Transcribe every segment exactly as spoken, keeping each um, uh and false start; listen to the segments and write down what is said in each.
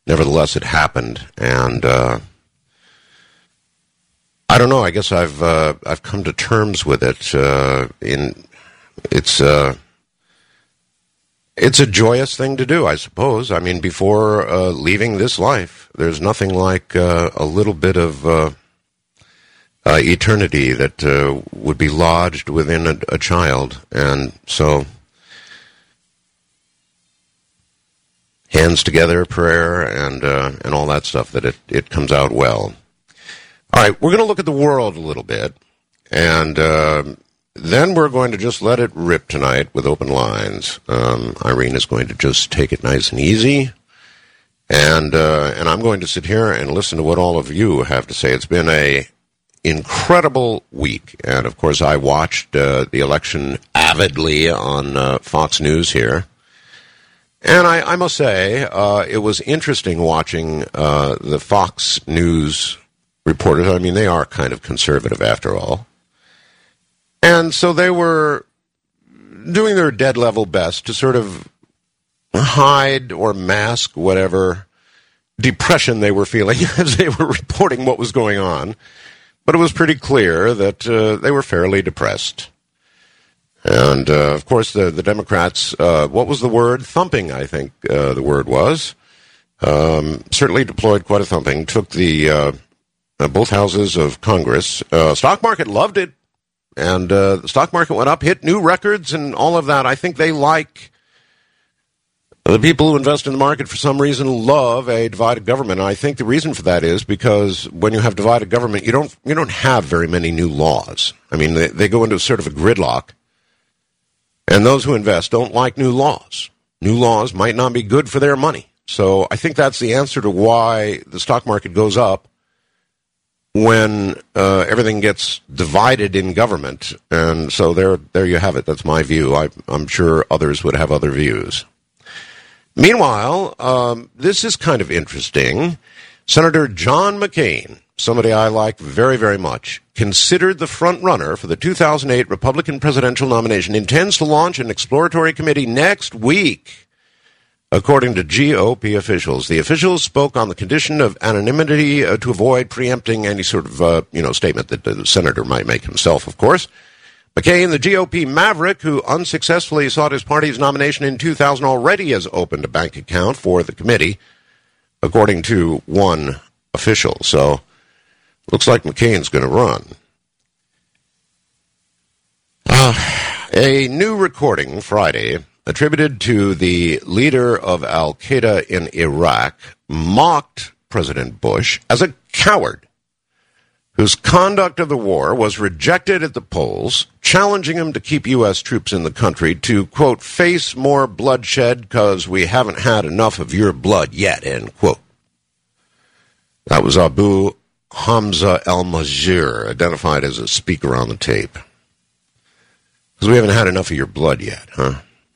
nevertheless, it happened, and uh, I don't know. I guess I've uh, I've come to terms with it. Uh, in it's uh, it's a joyous thing to do, I suppose. I mean, before uh, leaving this life, there's nothing like uh, a little bit of uh, uh, eternity that uh, would be lodged within a, a child, and so. Hands together, prayer, and uh, and all that stuff, that it, it comes out well. All right, we're going to look at the world a little bit, and uh, then we're going to just let it rip tonight with open lines. Um, Irene is going to just take it nice and easy, and uh, and I'm going to sit here and listen to what all of you have to say. It's been a incredible week, and of course I watched uh, the election avidly on uh, Fox News here. And I, I must say, uh, it was interesting watching uh, the Fox News reporters. I mean, they are kind of conservative after all. And so they were doing their dead-level best to sort of hide or mask whatever depression they were feeling as they were reporting what was going on. But it was pretty clear that uh, they were fairly depressed. And, uh, of course, the, the Democrats, uh, what was the word? Thumping, I think uh, the word was. Um, certainly deployed quite a thumping. Took the uh, uh, both houses of Congress. Uh, stock market loved it. And uh, the stock market went up, hit new records and all of that. I think they like, the people who invest in the market for some reason love a divided government. I think the reason for that is because when you have divided government, you don't you don't have very many new laws. I mean, they, they go into sort of a gridlock. And those who invest don't like new laws. New laws might not be good for their money. So I think that's the answer to why the stock market goes up when uh, everything gets divided in government. And so there there you have it. That's my view. I, I'm sure others would have other views. Meanwhile, um, this is kind of interesting. Senator John McCain, somebody I like very, very much, considered the front-runner for the two thousand eight Republican presidential nomination, intends to launch an exploratory committee next week, according to G O P officials. The officials spoke on the condition of anonymity uh, to avoid preempting any sort of, uh, you know, statement that the senator might make himself, of course. McCain, the G O P maverick, who unsuccessfully sought his party's nomination in two thousand, already has opened a bank account for the committee, according to one official. So, looks like McCain's going to run. Uh, a new recording Friday attributed to the leader of al-Qaeda in Iraq mocked President Bush as a coward whose conduct of the war was rejected at the polls, challenging him to keep U S troops in the country to, quote, face more bloodshed because we haven't had enough of your blood yet, end quote. That was Abu Hamza al-Majir, identified as a speaker on the tape. Because we haven't had enough of your blood yet, huh?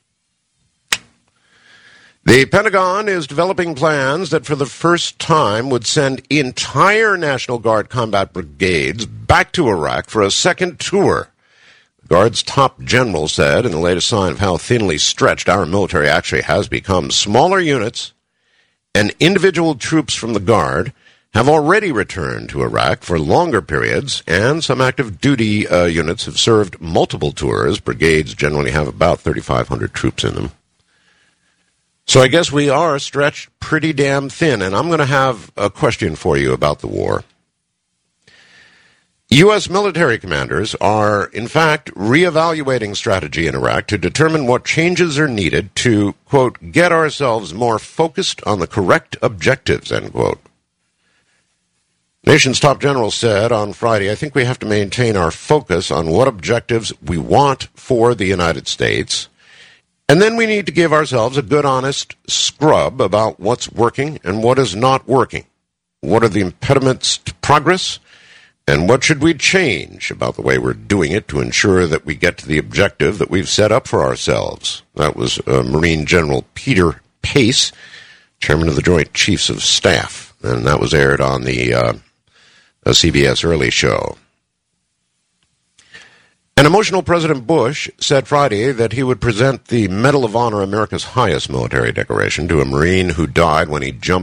The Pentagon is developing plans that for the first time would send entire National Guard combat brigades back to Iraq for a second tour. The Guard's top general said in the latest sign of how thinly stretched our military actually has become, smaller units and individual troops from the Guard have already returned to Iraq for longer periods, and some active duty uh, units have served multiple tours. Brigades generally have about thirty-five hundred troops in them. So I guess we are stretched pretty damn thin, and I'm going to have a question for you about the war. U S military commanders are, in fact, reevaluating strategy in Iraq to determine what changes are needed to, quote, get ourselves more focused on the correct objectives, end quote. Nation's top general said on Friday, I think we have to maintain our focus on what objectives we want for the United States, and then we need to give ourselves a good, honest scrub about what's working and what is not working. What are the impediments to progress, and what should we change about the way we're doing it to ensure that we get to the objective that we've set up for ourselves? That was uh, Marine General Peter Pace, chairman of the Joint Chiefs of Staff, and that was aired on the uh, a C B S Early Show. An emotional President Bush said Friday that he would present the Medal of Honor, America's highest military decoration, to a Marine who died when he jumped